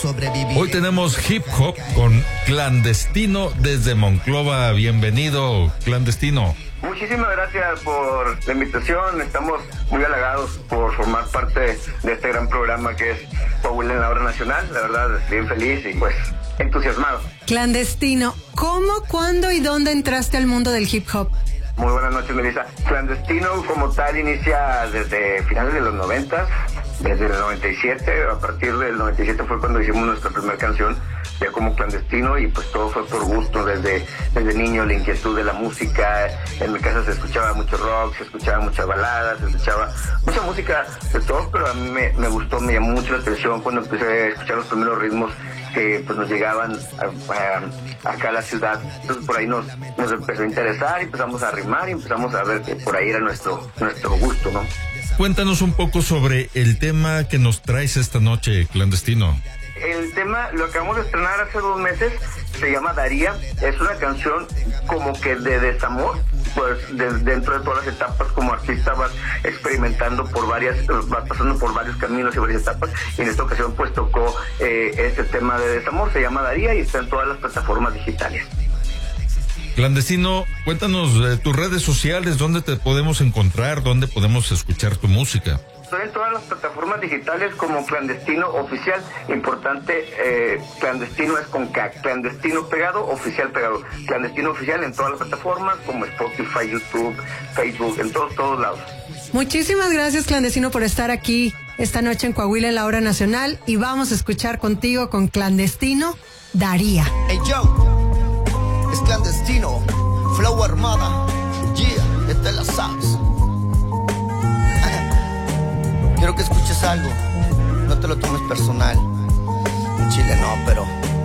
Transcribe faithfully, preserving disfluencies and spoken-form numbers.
Hoy tenemos hip hop con Clandestino desde Monclova. Bienvenido, Clandestino. Muchísimas gracias por la invitación. Estamos muy halagados por formar parte de este gran programa que es Coahuila en la Hora Nacional. La verdad, bien feliz y pues entusiasmado. Clandestino, ¿cómo, cuándo y dónde entraste al mundo del hip hop? Muy buenas noches, Melissa. Clandestino como tal inicia desde finales de los noventas, desde el noventa y siete. A partir del noventa y siete fue cuando hicimos nuestra primera canción ya como Clandestino, y pues todo fue por gusto. Desde, desde niño la inquietud de la música. En mi casa se escuchaba mucho rock, se escuchaba muchas baladas, se escuchaba mucha música de todo, pero a mí me, me gustó, me llamó mucho la atención cuando empecé a escuchar los primeros ritmos que pues nos llegaban a, a, acá a la ciudad. Entonces por ahí nos, nos empezó a interesar y empezamos a rimar y empezamos a ver que por ahí era nuestro, nuestro gusto, ¿no? Cuéntanos un poco sobre el tema que nos traes esta noche, Clandestino. El tema lo acabamos de estrenar hace dos meses, se llama Daría. Es una canción como que de desamor, pues de, dentro de todas las etapas como artista vas experimentando por varias, vas pasando por varios caminos y varias etapas, y en esta ocasión pues tocó eh, este tema de desamor. Se llama Daría y está en todas las plataformas digitales. Clandestino, cuéntanos eh, tus redes sociales, dónde te podemos encontrar, dónde podemos escuchar tu música. Estoy en todas las plataformas digitales como Clandestino Oficial. Importante, eh, Clandestino es con K, Clandestino pegado, Oficial pegado. Clandestino Oficial en todas las plataformas como Spotify, YouTube, Facebook, en todos, todos lados. Muchísimas gracias, Clandestino, por estar aquí esta noche en Coahuila en la Hora Nacional, y vamos a escuchar contigo con Clandestino, Daría. Hey yo, es Clandestino, Flow Armada, yeah, este la sabes. Quiero que escuches algo, no te lo tomes personal. En Chile no, pero